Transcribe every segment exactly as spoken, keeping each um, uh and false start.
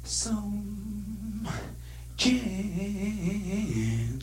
some gin.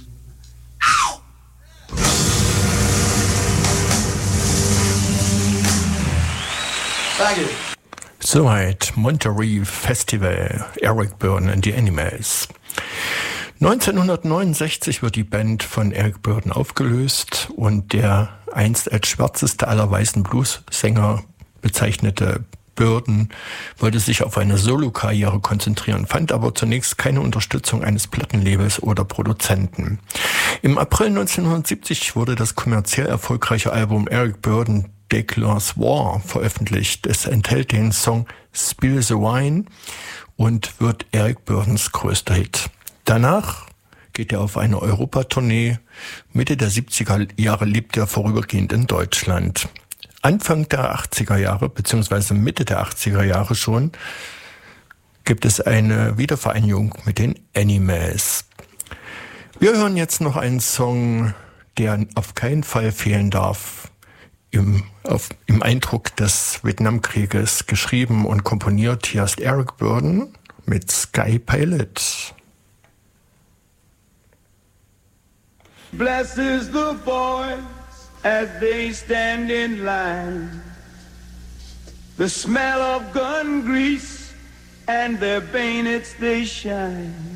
Danke. Soweit Monterey Festival, Eric Burdon and the Animals. neunzehnhundertneunundsechzig wird die Band von Eric Burdon aufgelöst und der einst als schwärzester aller weißen Blues-Sänger bezeichnete Burdon wollte sich auf eine Solokarriere konzentrieren, fand aber zunächst keine Unterstützung eines Plattenlabels oder Produzenten. Im April neunzehnhundertsiebzig wurde das kommerziell erfolgreiche Album Eric Burdon Declares War veröffentlicht. Es enthält den Song Spill the Wine und wird Eric Burdons größter Hit. Danach geht er auf eine Europatournee. Mitte der siebziger Jahre lebt er vorübergehend in Deutschland. Anfang der achtziger Jahre, beziehungsweise Mitte der achtziger Jahre schon, gibt es eine Wiedervereinigung mit den Animals. Wir hören jetzt noch einen Song, der auf keinen Fall fehlen darf. Im, auf, im Eindruck des Vietnamkrieges geschrieben und komponiert. Hier ist Eric Burdon mit Sky Pilot. Blesses the boys as they stand in line. The smell of gun grease and their bayonets they shine.